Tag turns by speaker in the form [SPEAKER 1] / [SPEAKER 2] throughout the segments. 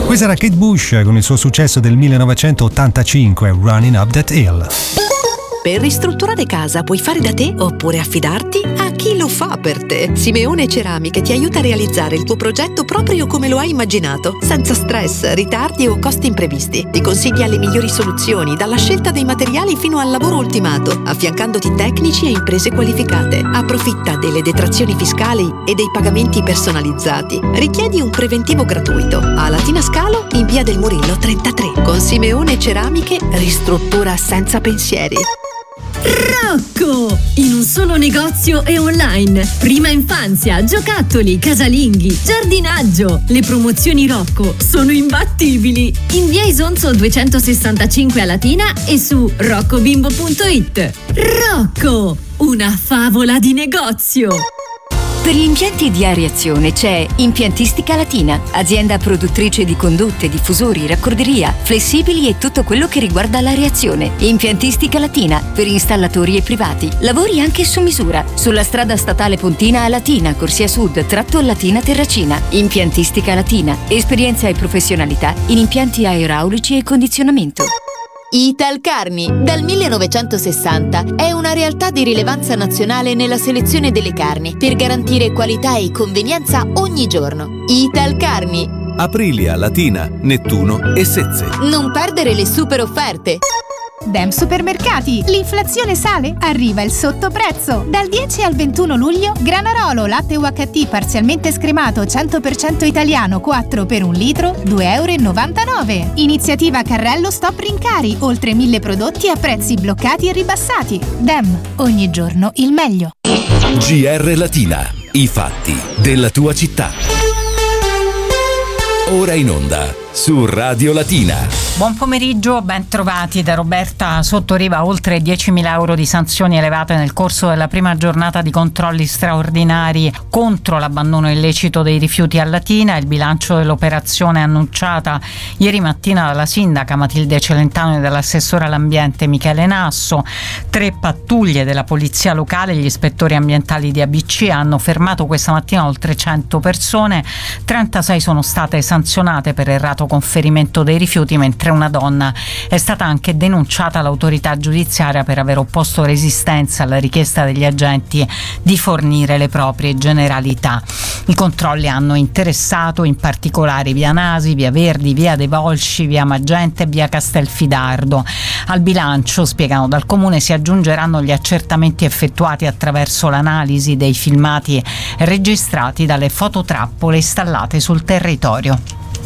[SPEAKER 1] Questa era Kate Bush con il suo successo del 1985, Running Up That Hill.
[SPEAKER 2] Per ristrutturare casa puoi fare da te oppure affidarti a chi lo fa per te. Simeone Ceramiche ti aiuta a realizzare il tuo progetto proprio come lo hai immaginato, senza stress, ritardi o costi imprevisti. Ti consiglia le migliori soluzioni, dalla scelta dei materiali fino al lavoro ultimato, affiancandoti tecnici e imprese qualificate. Approfitta delle detrazioni fiscali e dei pagamenti personalizzati. Richiedi un preventivo gratuito a Latina Scalo in via del Murillo 33. Con Simeone Ceramiche ristruttura senza pensieri.
[SPEAKER 3] Rocco! In un solo negozio e online. Prima infanzia, giocattoli, casalinghi, giardinaggio. Le promozioni Rocco sono imbattibili. In via Isonzo 265 a Latina e su roccobimbo.it. Rocco! Una favola di negozio!
[SPEAKER 4] Per gli impianti di areazione c'è Impiantistica Latina, azienda produttrice di condotte, diffusori, raccorderia, flessibili e tutto quello che riguarda l'areazione. Impiantistica Latina, per installatori e privati. Lavori anche su misura. Sulla strada statale Pontina a Latina, Corsia Sud, tratto Latina Terracina. Impiantistica Latina, esperienza e professionalità in impianti aeraulici e condizionamento.
[SPEAKER 5] Italcarni, dal 1960, è una realtà di rilevanza nazionale nella selezione delle carni per garantire qualità e convenienza ogni giorno. Italcarni.
[SPEAKER 6] Aprilia, Latina, Nettuno e Sezze.
[SPEAKER 5] Non perdere le super offerte.
[SPEAKER 7] Dem Supermercati, l'inflazione sale, arriva il sottoprezzo. Dal 10 al 21 luglio, Granarolo latte UHT parzialmente scremato 100% italiano 4 per un litro, €2,99. Iniziativa Carrello Stop Rincari, oltre 1000 prodotti a prezzi bloccati e ribassati. Dem, ogni giorno il meglio.
[SPEAKER 6] GR Latina, i fatti della tua città. Ora in onda su Radio Latina.
[SPEAKER 8] Buon pomeriggio, ben trovati da Roberta Sottoriva. Oltre 10.000 euro di sanzioni elevate nel corso della prima giornata di controlli straordinari contro l'abbandono illecito dei rifiuti a Latina. Il bilancio dell'operazione annunciata ieri mattina dalla sindaca Matilde Celentano e dall'assessore all'ambiente Michele Nasso. 3 pattuglie della polizia locale e gli ispettori ambientali di ABC hanno fermato questa mattina oltre 100 persone. 36 sono state sanzionate per errato conferimento dei rifiuti, mentre una donna è stata anche denunciata all'autorità giudiziaria per aver opposto resistenza alla richiesta degli agenti di fornire le proprie generalità. I controlli hanno interessato in particolare via Nasi, via Verdi, via De Volsci, via Magente e via Castelfidardo. Al bilancio, spiegano dal comune, si aggiungeranno gli accertamenti effettuati attraverso l'analisi dei filmati registrati dalle fototrappole installate sul territorio.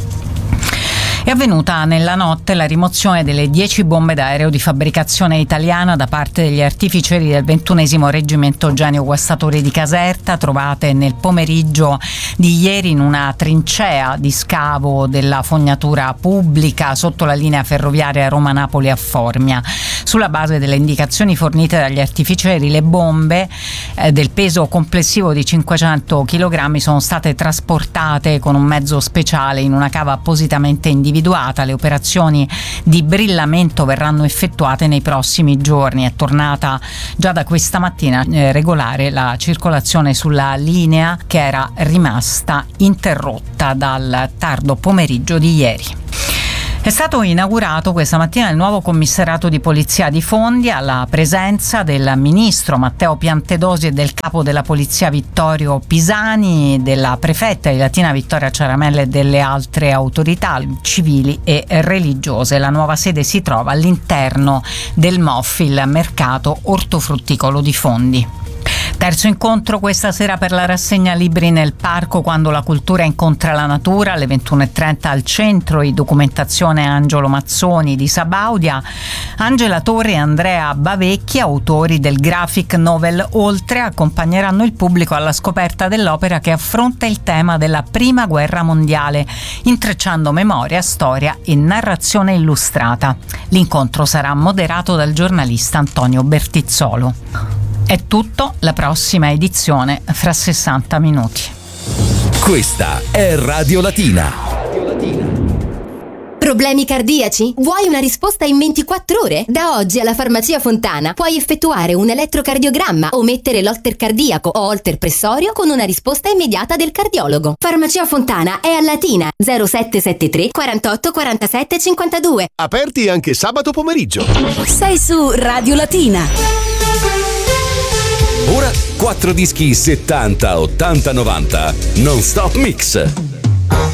[SPEAKER 8] È avvenuta nella notte la rimozione delle 10 bombe d'aereo di fabbricazione italiana da parte degli artificieri del 21° Reggimento Eugenio Guastatori di Caserta, trovate nel pomeriggio di ieri in una trincea di scavo della fognatura pubblica sotto la linea ferroviaria Roma-Napoli a Formia. Sulla base delle indicazioni fornite dagli artificieri, le bombe del peso complessivo di 500 kg sono state trasportate con un mezzo speciale in una cava appositamente individuata. Le operazioni di brillamento verranno effettuate nei prossimi giorni. È tornata già da questa mattina regolare la circolazione sulla linea che era rimasta interrotta dal tardo pomeriggio di ieri. È stato inaugurato questa mattina il nuovo commissariato di polizia di Fondi alla presenza del ministro Matteo Piantedosi e del capo della polizia Vittorio Pisani, della prefetta di Latina Vittoria Ciaramella e delle altre autorità civili e religiose. La nuova sede si trova all'interno del MOF, il mercato ortofrutticolo di Fondi. Terzo incontro questa sera per la rassegna Libri nel Parco, quando la cultura incontra la natura, alle 21:30 al centro di documentazione Angelo Mazzoni di Sabaudia, Angela Torre e Andrea Bavecchi, autori del graphic novel Oltre, accompagneranno il pubblico alla scoperta dell'opera che affronta il tema della Prima Guerra Mondiale, intrecciando memoria, storia e narrazione illustrata. L'incontro sarà moderato dal giornalista Antonio Bertizzolo. È tutto, la prossima edizione fra 60 minuti.
[SPEAKER 6] Questa è Radio Latina.
[SPEAKER 9] Problemi cardiaci? Vuoi una risposta in 24 ore? Da oggi alla Farmacia Fontana puoi effettuare un elettrocardiogramma o mettere l'holter cardiaco o holter pressorio con una risposta immediata del cardiologo. Farmacia Fontana è a Latina 0773 48 47 52.
[SPEAKER 10] Aperti anche sabato pomeriggio.
[SPEAKER 11] Sei su Radio Latina.
[SPEAKER 6] Ora 4 dischi 70, 80, 90 non stop mix.